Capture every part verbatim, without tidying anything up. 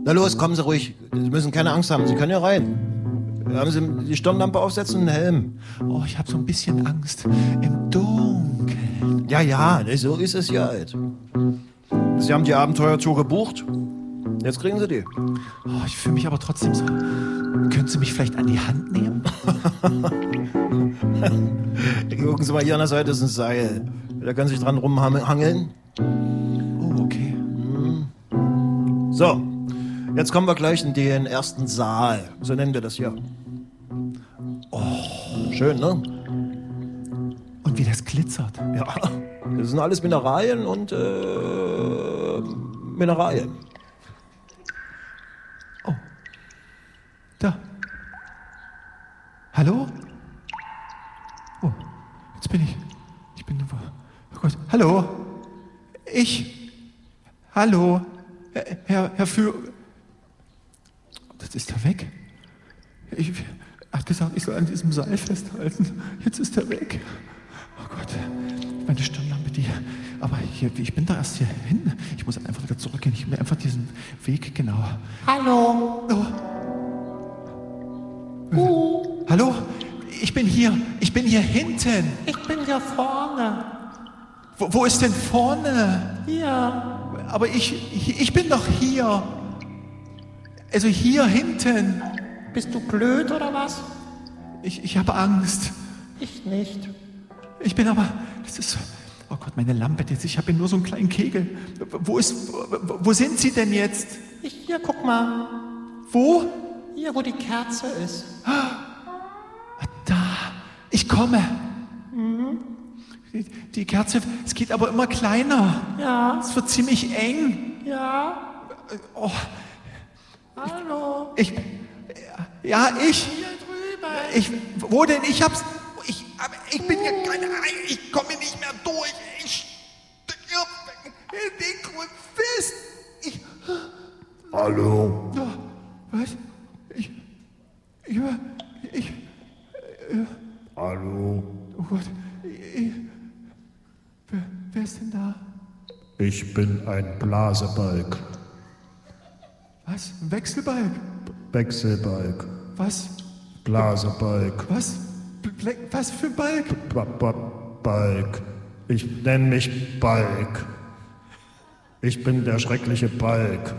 Na los, kommen Sie ruhig. Sie müssen keine Angst haben, Sie können ja rein. Haben Sie die Stirnlampe aufsetzen und einen Helm? Oh, ich habe so ein bisschen Angst. Im Dunkeln. Ja, ja, so ist es ja halt. Sie haben die Abenteuertour gebucht. Jetzt kriegen Sie die. Oh, ich fühle mich aber trotzdem so. Können Sie mich vielleicht an die Hand nehmen? Gucken Sie mal, hier an der Seite ist ein Seil. Da können Sie sich dran rumhangeln. Oh, okay. So, jetzt kommen wir gleich in den ersten Saal. So nennen wir das hier. Oh, schön, ne? Und wie das glitzert. Ja, das sind alles Mineralien und äh, Mineralien. Oh, da. Hallo? Oh, jetzt bin ich. Ich bin. Oh Gott. Hallo? Ich? Hallo? Herr, Herr, Herr Führer. Das ist er weg. Ich, er hat gesagt, ich soll an diesem Seil festhalten. Jetzt ist er weg. Oh Gott. Meine Stirnlampe, die. Aber hier, ich bin da erst hier hin. Ich muss einfach wieder zurückgehen. Ich will einfach diesen Weg genau. Hallo. Oh. Uh. Hallo? Ich bin hier. Ich bin hier hinten. Ich bin hier vorne. Wo, wo ist denn vorne? Hier. Aber ich, ich bin doch hier. Also hier hinten. Bist du blöd oder was? Ich, ich habe Angst. Ich nicht. Ich bin aber, das ist, oh Gott, meine Lampe, jetzt, ich habe hier nur so einen kleinen Kegel. Wo ist, wo, wo sind Sie denn jetzt? Ich, hier, guck mal. Wo? Hier, wo die Kerze ist. Da, ich komme. Mhm. Die, die Kerze, es geht aber immer kleiner. Ja. Es wird ziemlich eng. Ja. Oh. Hallo. Ich, ja, ich. Hier drüben. Ich, wo denn? Ich hab's, ich, ich bin hier keine, ich komme nicht mehr durch. Ich stecke fest. Ich, Hallo. was? Ich, ich, ich, äh, Hallo. oh Gott. Ich, wer, wer ist denn da? Ich bin ein Blasebalg. Was? Ein Wechselbalg? Wechselbalg. Was? Blasebalg. Was? Bl- Was für ein Balg? B -b Balg. Ich nenne mich Balg. Ich bin der schreckliche Balg.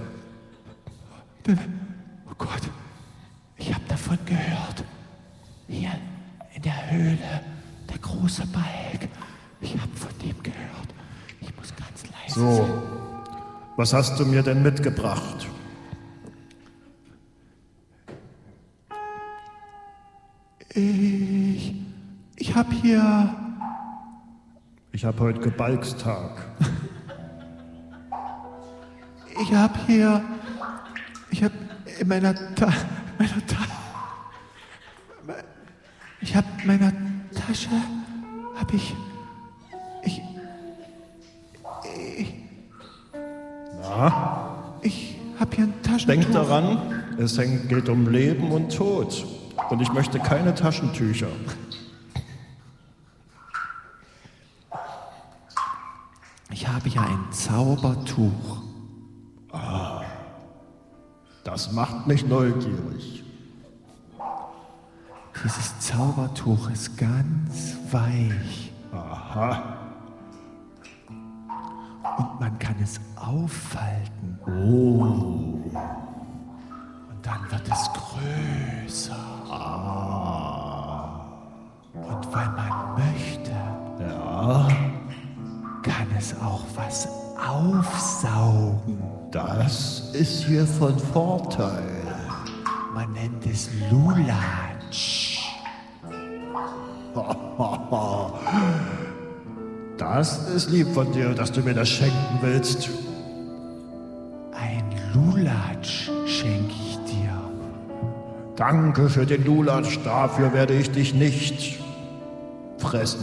Oh Gott, ich habe davon gehört. Hier in der Höhle, der große Balg. Ich habe von dem gehört. Ich muss ganz leise So, sein. was hast du mir denn mitgebracht? Ich, ich habe hier... Ich habe heute Gebalgstag. Ich habe hier... Ich habe in meiner Ta... meiner Ta ich habe in meiner Tasche... habe ich... Ich... Ich... Na? Ich habe hier ein Taschentuch. Denk daran, es hängt- geht um Leben und Tod. Und ich möchte keine Taschentücher. Ich habe ja ein Zaubertuch. Das macht mich neugierig. Dieses Zaubertuch ist ganz weich. Aha. Und man kann es auffalten. Oh. Und dann wird es größer. Ah. Und wenn man möchte, Ja, kann es auch was aufsaugen. das ist hier von Vorteil. Man nennt es Lulatsch. Das ist lieb von dir, dass du mir das schenken willst. Ein Lulatsch schenke ich dir. Danke für den Lulatsch, dafür werde ich dich nicht fressen.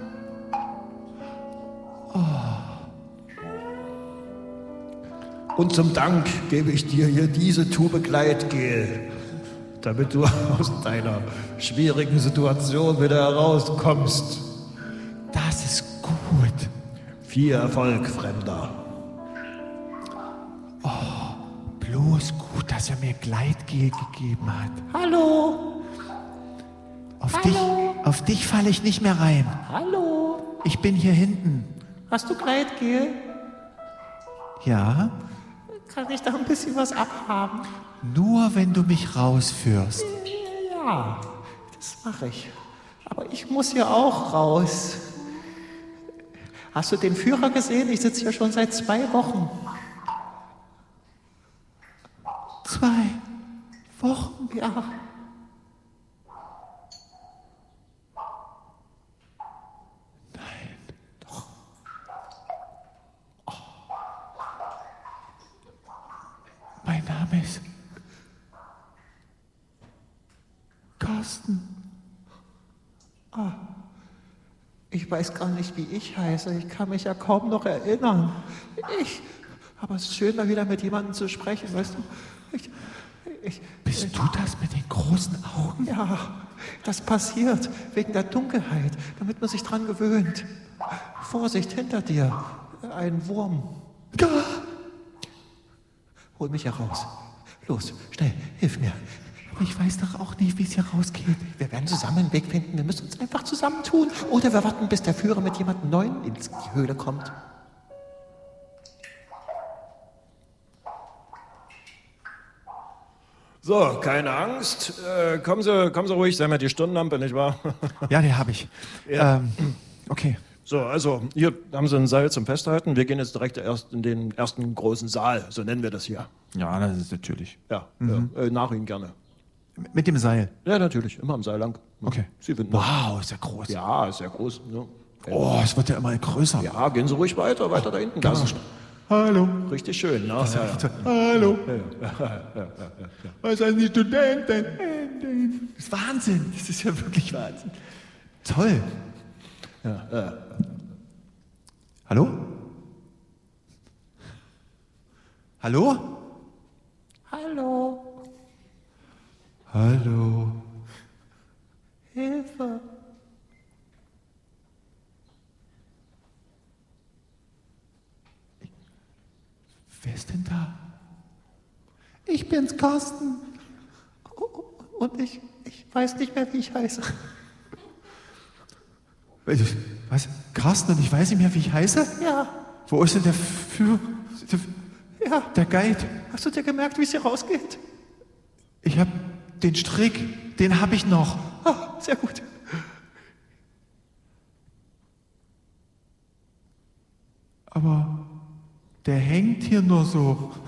Und zum Dank gebe ich dir hier diese Tube Gleitgel, damit du aus deiner schwierigen Situation wieder herauskommst. Das ist gut. Viel Erfolg, Fremder. Bloß gut. dass er mir Gleitgel gegeben hat. Hallo? Auf Hallo? dich, auf dich falle ich nicht mehr rein. Hallo? Ich bin hier hinten. Hast du Gleitgel? Ja, Kann ich da ein bisschen was abhaben? nur wenn du mich rausführst. Ja, das mache ich. Aber ich muss hier auch raus. Hast du den Führer gesehen? Ich sitze hier schon seit zwei Wochen. Zwei Wochen? Ja. Nein. Doch. Mein Name ist Carsten. Ich weiß gar nicht, wie ich heiße. Ich kann mich ja kaum noch erinnern. Ich. Aber es ist schön, mal wieder mit jemandem zu sprechen, weißt du? Ich, ich, Bist du das mit den großen Augen? ja, das passiert wegen der Dunkelheit, damit man sich dran gewöhnt. Vorsicht, hinter dir. Ein Wurm. Hol mich heraus. Los, schnell, hilf mir. Aber ich weiß doch auch nicht, wie es hier rausgeht. Wir werden zusammen einen Weg finden. Wir müssen uns einfach zusammentun. Oder wir warten, bis der Führer mit jemandem Neuen in die Höhle kommt. So, keine Angst. Äh, kommen Sie, kommen Sie ruhig, Sie haben ja die Stirnlampe, nicht wahr? Ja, die habe ich. Ja. Ähm, okay. So, also hier haben Sie ein Seil zum Festhalten. Wir gehen jetzt direkt erst in den ersten großen Saal, so nennen wir das hier. Ja, das ist natürlich. Ja, ja äh, nach Ihnen gerne. Mit dem Seil. Ja, natürlich, immer am Seil lang. Okay. Sie finden Wow, ist ja groß. Ja, ist sehr groß. Ja. Oh, es wird ja immer größer. ja, gehen Sie ruhig weiter, weiter da hinten. Das ist Hallo. richtig schön. Ne? Ja, ja. Hallo. Was heißt die Studenten? Das ist Wahnsinn. Das ist ja wirklich Wahnsinn. Toll. Ja, ja. Hallo? Hallo? Hallo, Hallo. Hilfe. Wer ist denn da? Ich bin's, Carsten. Und ich, ich weiß nicht mehr, wie ich heiße. Was? Carsten und ich weiß nicht mehr, wie ich heiße? Ja, Wo ist denn der für der, ja. der Guide? Hast du dir gemerkt, wie es hier rausgeht? Ich habe den Strick, den habe ich noch. Ah, sehr gut. Aber der hängt hier nur so.